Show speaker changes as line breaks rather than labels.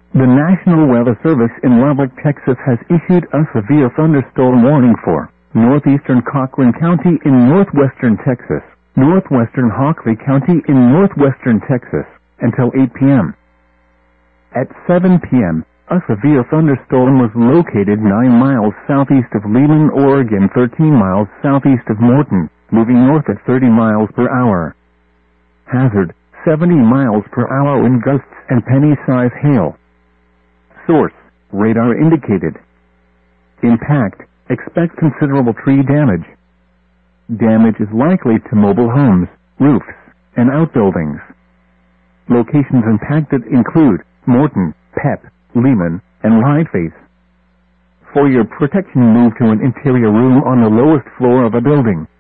The National Weather Service in Lubbock, Texas has issued a severe thunderstorm warning for northeastern Cochran County in northwestern Texas, northwestern Hockley County in northwestern Texas, until 8 p.m. At 7 p.m., a severe thunderstorm was located 9 miles southeast of Leland, Oregon, 13 miles southeast of Morton, moving north at 30 miles per hour. Hazard, 70 miles per hour wind gusts and penny-size hail. Source, radar indicated. Impact, expect considerable tree damage. Damage is likely to mobile homes, roofs, and outbuildings. Locations impacted include Morton, Pep, Lehman, and Wright-Face. For your protection, move to an interior room on the lowest floor of a building.